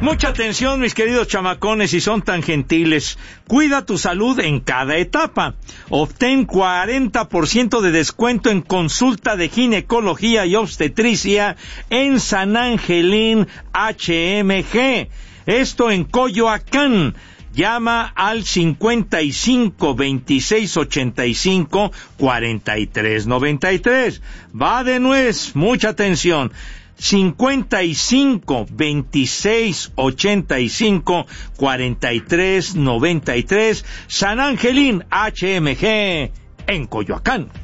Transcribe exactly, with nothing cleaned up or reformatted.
Mucha atención, mis queridos chamacones, si son tan gentiles. Cuida tu salud en cada etapa. Obtén cuarenta por ciento de descuento en consulta de ginecología y obstetricia en San Angelín H M G. Esto en Coyoacán. Llama al cincuenta y cinco, veintiséis, ochenta y cinco, cuarenta y tres, noventa y tres. Va de nuez, mucha atención. cincuenta y cinco, veintiséis, ochenta y cinco, cuarenta y tres, noventa y tres. San Angelín H M G en Coyoacán.